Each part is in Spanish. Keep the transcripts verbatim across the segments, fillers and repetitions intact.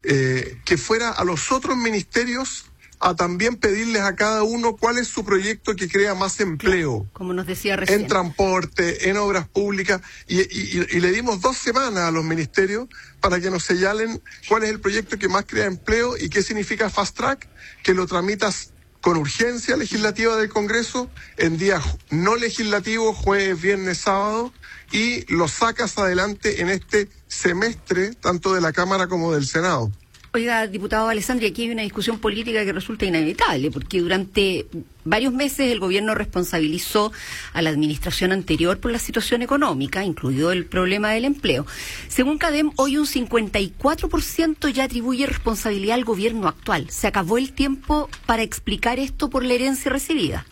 eh, que fuera a los otros ministerios a también pedirles a cada uno cuál es su proyecto que crea más empleo. Como nos decía recién. En transporte, en obras públicas, y, y, y le dimos dos semanas a los ministerios para que nos señalen cuál es el proyecto que más crea empleo y qué significa Fast Track, que lo tramitas con urgencia legislativa del Congreso en días no legislativos, jueves, viernes, sábado, y lo sacas adelante en este semestre, tanto de la Cámara como del Senado. Oiga, diputado Alessandri, aquí hay una discusión política que resulta inevitable, porque durante varios meses el gobierno responsabilizó a la administración anterior por la situación económica, incluido el problema del empleo. Según CADEM, hoy un cincuenta y cuatro por ciento ya atribuye responsabilidad al gobierno actual. ¿Se acabó el tiempo para explicar esto por la herencia recibida?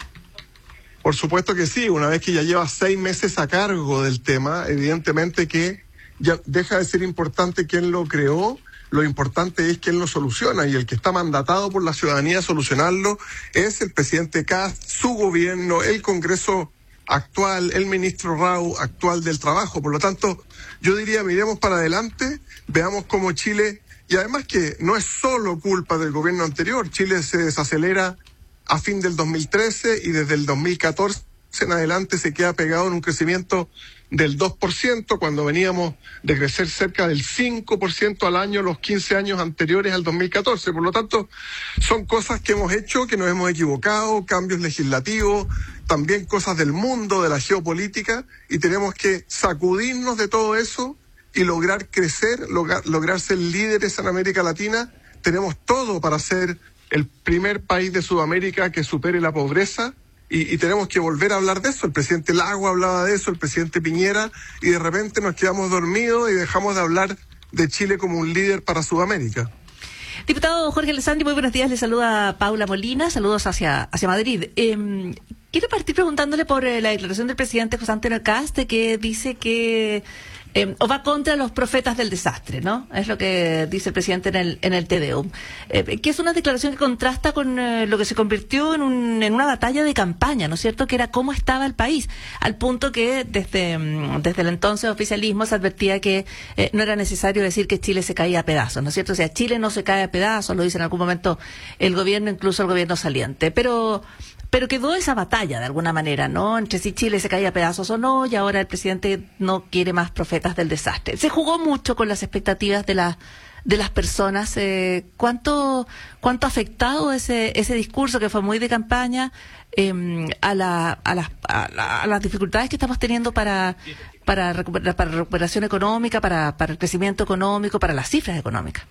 Por supuesto que sí, una vez que ya lleva seis meses a cargo del tema, evidentemente que ya deja de ser importante quién lo creó. Lo importante es quién lo soluciona, y el que está mandatado por la ciudadanía a solucionarlo es el presidente Kast, su gobierno, el Congreso actual, el ministro Rau actual del Trabajo. Por lo tanto, yo diría, miremos para adelante, veamos cómo Chile, y además que no es solo culpa del gobierno anterior, Chile se desacelera a fin del dos mil trece y desde el dos mil catorce en adelante se queda pegado en un crecimiento del dos por ciento, cuando veníamos de crecer cerca del cinco por ciento al año los quince años anteriores al dos mil catorce. Por lo tanto, son cosas que hemos hecho, que nos hemos equivocado, cambios legislativos, también cosas del mundo, de la geopolítica, y tenemos que sacudirnos de todo eso y lograr crecer, lograr, lograr ser líderes en América Latina. Tenemos todo para ser el primer país de Sudamérica que supere la pobreza. Y, y tenemos que volver a hablar de eso. El presidente Lagos hablaba de eso, el presidente Piñera, y de repente nos quedamos dormidos y dejamos de hablar de Chile como un líder para Sudamérica. Diputado Jorge Alessandri, muy buenos días. Le saluda Paula Molina, saludos hacia, hacia Madrid. Eh, quiero partir preguntándole por eh, la declaración del presidente José Antonio Kast, que dice que Eh, o va contra los profetas del desastre, ¿no? Es lo que dice el presidente en el en el Te Deum, eh, que es una declaración que contrasta con eh, lo que se convirtió en, un, en una batalla de campaña, ¿no es cierto?, que era cómo estaba el país, al punto que desde, desde el entonces oficialismo se advertía que eh, no era necesario decir que Chile se caía a pedazos, ¿no es cierto? O sea, Chile no se cae a pedazos, lo dice en algún momento el gobierno, incluso el gobierno saliente, pero... Pero quedó esa batalla de alguna manera, ¿no? Entre si Chile se caía a pedazos o no, y ahora el presidente no quiere más profetas del desastre. Se jugó mucho con las expectativas de la, de las personas. Eh, ¿Cuánto, cuánto ha afectado ese, ese discurso que fue muy de campaña eh, a, la, a, las, a, la, a las dificultades que estamos teniendo para, para, recuperar, para recuperación económica, para, para el crecimiento económico, para las cifras económicas?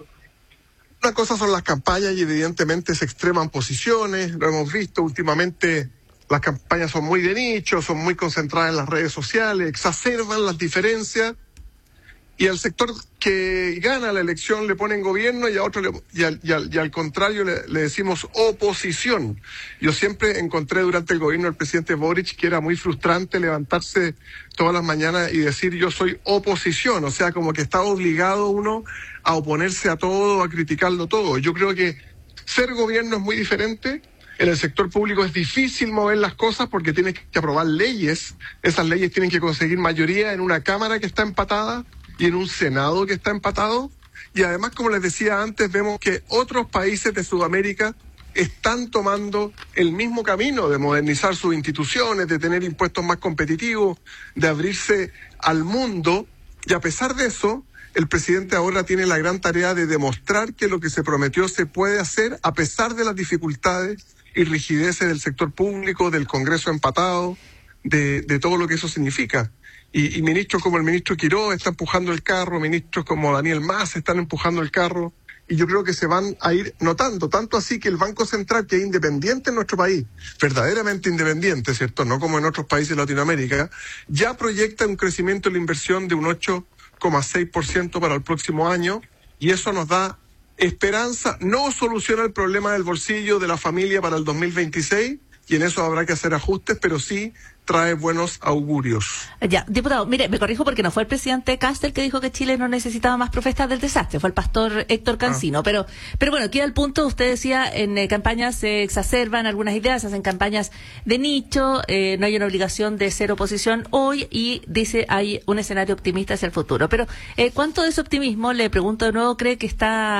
Una cosa son las campañas y evidentemente se extreman posiciones, lo hemos visto últimamente, las campañas son muy de nicho, son muy concentradas en las redes sociales, exacerban las diferencias, y al sector que gana la elección le ponen gobierno y a otro le, y, al, y, al, y al contrario le, le decimos oposición. Yo siempre encontré durante el gobierno del presidente Boric que era muy frustrante levantarse todas las mañanas y decir yo soy oposición, o sea, como que está obligado uno a oponerse a todo, a criticarlo todo. Yo creo que ser gobierno es muy diferente. En el sector público es difícil mover las cosas porque tienes que aprobar leyes. Esas leyes tienen que conseguir mayoría en una Cámara que está empatada y en un Senado que está empatado. Y además, como les decía antes, vemos que otros países de Sudamérica están tomando el mismo camino de modernizar sus instituciones, de tener impuestos más competitivos, de abrirse al mundo. Y a pesar de eso, el presidente ahora tiene la gran tarea de demostrar que lo que se prometió se puede hacer a pesar de las dificultades y rigideces del sector público, del Congreso empatado, de, de todo lo que eso significa. Y, y ministros como el ministro Quiroga están empujando el carro, ministros como Daniel Mas están empujando el carro, y yo creo que se van a ir notando, tanto así que el Banco Central, que es independiente en nuestro país, verdaderamente independiente, ¿cierto?, no como en otros países de Latinoamérica, ya proyecta un crecimiento de la inversión de un ocho coma seis por ciento para el próximo año, y eso nos da esperanza. No soluciona el problema del bolsillo de la familia para el dos mil veintiséis, y en eso habrá que hacer ajustes, pero sí trae buenos augurios. Ya, diputado, mire, me corrijo porque no fue el presidente Kast el que dijo que Chile no necesitaba más profetas del desastre, fue el pastor Héctor Cancino, ah. pero pero bueno, queda el punto, usted decía, en eh, campañas se exacerban algunas ideas, se hacen campañas de nicho, eh, no hay una obligación de ser oposición hoy, y dice hay un escenario optimista hacia el futuro, pero eh, ¿cuánto de ese optimismo, le pregunto de nuevo, cree que está